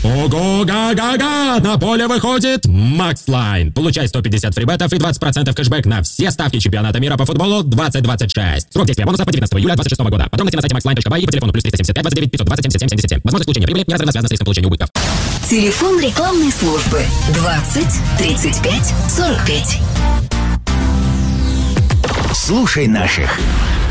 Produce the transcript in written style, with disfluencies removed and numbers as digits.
Ого-га-га-га! На поле выходит Макслайн. Получай 150 фрибетов и 20% кэшбэк на все ставки чемпионата мира по футболу 2026. Срок действия бонуса по 19 июля 2026 года. Подробности на сайте maxline.by и по телефону плюс 375 29 520 77 77. Возможность получения прибыли неразрывно связана с риском получения убытков. Телефон рекламной службы 20 35 45. Слушай наших.